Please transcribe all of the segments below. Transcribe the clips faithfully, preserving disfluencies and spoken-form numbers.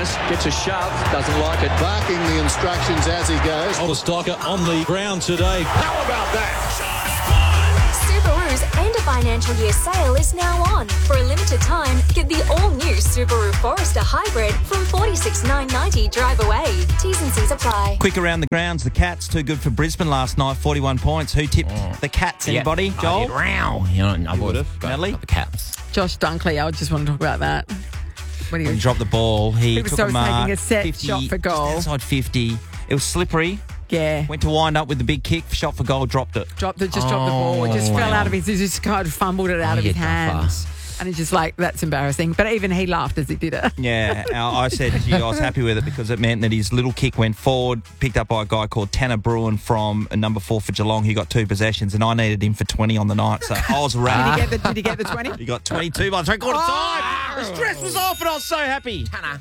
Dennis gets a shove, doesn't like it. Barking the instructions as he goes. Stalker on the ground today. How about that? Subaru's end of financial year sale is now on. For a limited time, get the all-new Subaru Forester Hybrid from forty-six thousand nine hundred ninety dollars drive away. T's and C's apply. Quick around the grounds, the Cats too good for Brisbane last night, forty-one points. Who tipped Oh. the Cats? Anybody? Yeah, Joel? I did. Wow. You know, I would have got, Natalie? got the Cats. Josh Dunkley, I just want to talk about that. When he When he was, dropped the ball, he, He was took so a mark. taking a set fifty, shot for goal. just outside fifty. It was slippery. yeah, Went to wind up with the big kick, shot for goal, dropped it. dropped the, just dropped the ball. It just Oh, fell wow. out of his, he just kind of fumbled it out Oh, of his you hand. duffer. And he's just like, that's embarrassing. But even he laughed as he did it. Yeah, I I said to you, I was happy with it because it meant that his little kick went forward, picked up by a guy called Tanner Bruin from number four for Geelong. He got two possessions, and I needed him for twenty on the night, so I was Did rapt. he get the, did he get the twenty? He got twenty-two by three quarter time. The stress was off, and I was so happy. Tanner.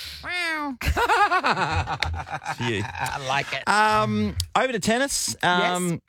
For you. I like it. Um, over to tennis. Um,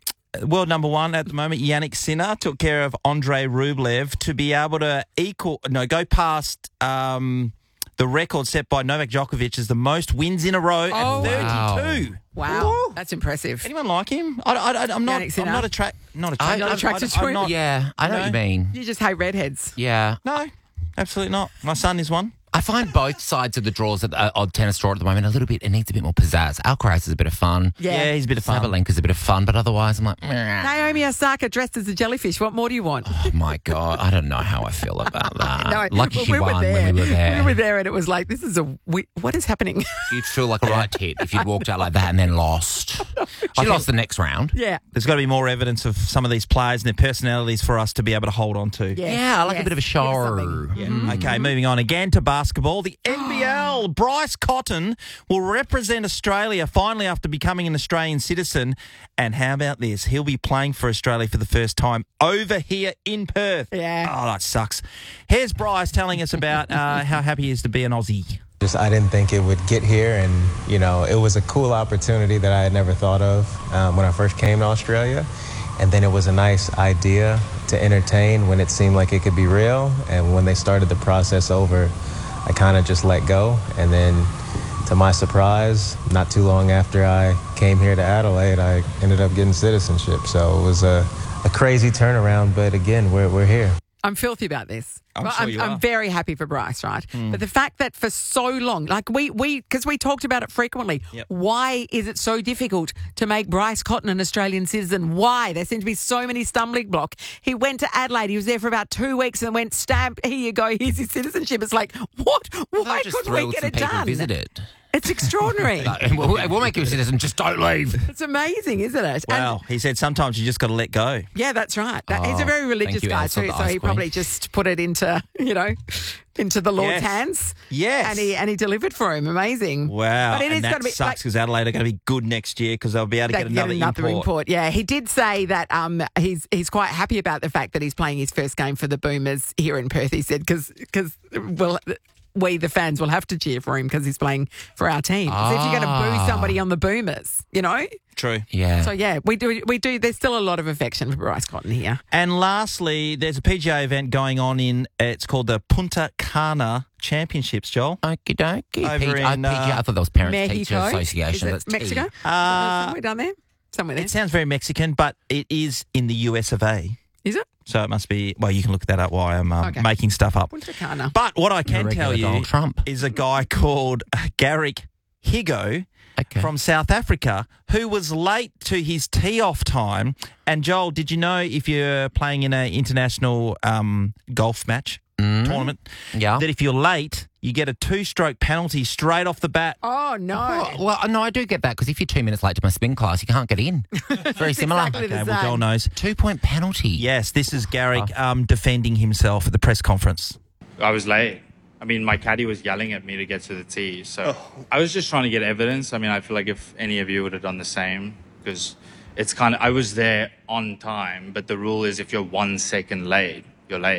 World number one at the moment, Yannick Sinner, took care of Andrei Rublev to be able to equal, no, go past um, the record set by Novak Djokovic as the most wins in a row Oh, at thirty-two. Wow, Ooh. that's impressive. Anyone like him? I, I, I, I'm not. Yannick Sinner? I'm not attract. Not I- attracted. Not I'm- attracted to I'm him? not- Yeah, I know what you No. mean. You just hate redheads. Yeah. No, absolutely not. My son is one. I find both sides of the draws at uh, odd tennis draw at the moment a little bit, it needs a bit more pizzazz. Alcaraz is a bit of fun. Yeah. Yeah, he's a bit of fun. Sabalenka's a bit of fun, but otherwise I'm like, meh. Naomi Osaka dressed as a jellyfish. What more do you want? Oh my God, I don't know how I feel about that. No, Lucky we- she we were won there. when we were there. We were there, and it was like, this is a we, what is happening? You'd feel like a right tit if you'd walked out like that and then lost. She lost the next round. yeah, There's got to be more evidence of some of these players and their personalities for us to be able to hold on to. yes, Yeah, I like yes. a bit of a Give us show. something. Okay, moving on again to basketball. The N B L. Bryce Cotton will represent Australia finally after becoming an Australian citizen. And how about this? He'll be playing for Australia for the first time over here in Perth. Yeah. Oh, that sucks. Here's Bryce telling us about uh, how happy he is to be an Aussie. Just I didn't think it would get here, and you know it was a cool opportunity that I had never thought of um, when I first came to Australia, and then it was a nice idea to entertain when it seemed like it could be real, and when they started the process over, I kind of just let go, and then to my surprise, not too long after I came here to Adelaide, I ended up getting citizenship. So it was a, a crazy turnaround, but again, we're we're here. I'm filthy about this. I'm But sure I'm, you I'm are. very happy for Bryce, right? But the fact that for so long, like we, we, because we talked about it frequently, Yep. why is it so difficult to make Bryce Cotton an Australian citizen? Why? There seem to be so many stumbling blocks. He went to Adelaide. He was there for about two weeks and went, stamp, here you go, here's his citizenship. It's like, what? They're Why just couldn't we thrilled get some it people done? visit it. It's extraordinary. Like, we'll, we'll make you a citizen, just don't leave. It's amazing, isn't it? And- Wow. He said sometimes you just got to let go. yeah, that's right. That, he's a Oh, very thank religious you, guy Elsa, too, the so ice he queen. probably just put it into, you know, into the Lord's Yes. hands. Yes. And he and he delivered for him. Amazing. Wow. But it and is that going to be sucks because Adelaide are going to be good next year because they'll be able to they get can another, import. import. Yeah, he did say that um, he's he's quite happy about the fact that he's playing his first game for the Boomers here in Perth. He said because because well. We, the fans, will have to cheer for him because he's playing for our team. So if you're going to Ah. boo somebody on the Boomers, you know? True. Yeah. So, yeah, we do. We do. There's still a lot of affection for Bryce Cotton here. And lastly, there's a P G A event going on in, it's called the Punta Cana Championships, Joel. Okie dokie. Over P G A, in, P G A, uh, I thought that was Parents Teacher Mexico? Association. Is That's it Mexico? T. Uh, Somewhere down there? Somewhere there. It sounds very Mexican, but it is in the U S of A. Is it? So it must be, well, you can look that up while I'm um, Okay. making stuff up. Punta Cana. But what I can Regular tell you Donald Trump. is a guy called uh, Garrick Higo Okay. from South Africa who was late to his tee-off time. And Joel, did you know if you're playing in an international um, golf match Mm. tournament, Yeah. that if you're late, you get a two-stroke penalty straight off the bat? Oh, no. Oh, well, no, I do get that because if you're two minutes late to my spin class, you can't get in. It's very similar. exactly the Okay, well, same. Joel knows. Two-point penalty. Yes, this is Garrick um, defending himself at the press conference. I was late. I mean, my caddy was yelling at me to get to the tee. So I was just trying to get evidence. I mean, I feel like if any of you would have done the same, because it's kind of, I was there on time, but the rule is if you're one second late, you're late.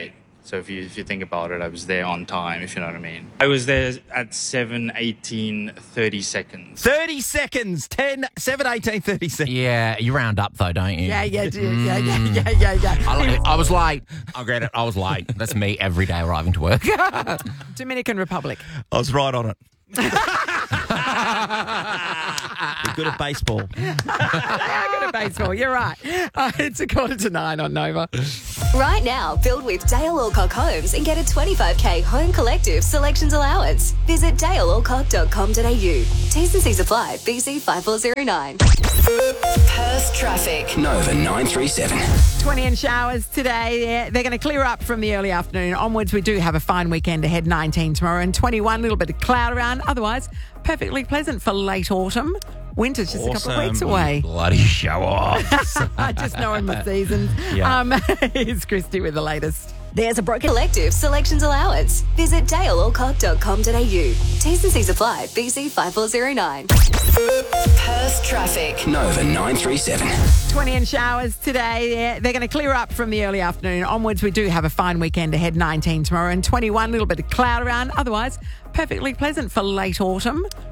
So if you if you think about it, I was there on time, if you know what I mean. I was there at seven eighteen thirty seconds. thirty seconds. ten, seven, eighteen, thirty seconds. Yeah, you round up though, don't you? Yeah, yeah, do. yeah, yeah, yeah, yeah, yeah. I, I was late. I get it. I was late. That's me every day arriving to work. Dominican Republic. I was right on it. You're good at baseball. They are good at baseball. You're right. Uh, it's a quarter to nine on Nova. Right now, build with Dale Alcock Homes and get a twenty-five K home collective selections allowance. Visit dale alcock dot com dot a u. T's and C's apply. B C five four zero nine. Perth traffic. Nova nine three seven. twenty and showers today. Yeah, they're going to clear up from the early afternoon onwards. We do have a fine weekend ahead, nineteen tomorrow and twenty-one. A little bit of cloud around. Otherwise, perfectly pleasant for late autumn. Winter's just Awesome. a couple of weeks away. Bloody show off. I just know in my seasons. Yeah. Um, here's Christy with the latest. There's a broken collective selections allowance. Visit dale alcock dot com dot a u. T's and C's apply. B C five four zero nine. Perth traffic. Nova nine three seven. twenty and showers today. Yeah, they're going to clear up from the early afternoon onwards. We do have a fine weekend ahead, nineteen tomorrow and twenty-one. A little bit of cloud around. Otherwise, perfectly pleasant for late autumn.